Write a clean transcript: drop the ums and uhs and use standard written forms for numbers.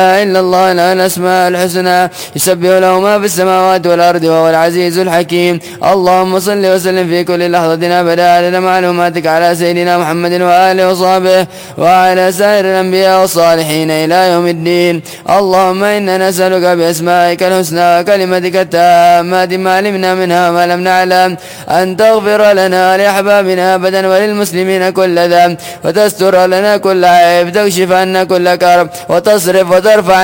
إلا الله له الأسماء الحسنى يسبح له ما في السماوات والأرض وهو العزيز الحكيم. اللهم صل وسلم في كل لحظة أبدا عدد معلوماتك على سيدنا محمد وآله وصحبه وعلى سائر الأنبياء والصالحين إلى يوم الدين. اللهم إنا نسألك بأسمائك الحسنى وكلمتك التامات ما علمنا منها وما لم نعلم أن تغفر لنا ولأحبابنا أبدا وللمسلمين كل ذنب وتستر لنا كل عيب، تكشف عنا كل كرب وتصرف وترفع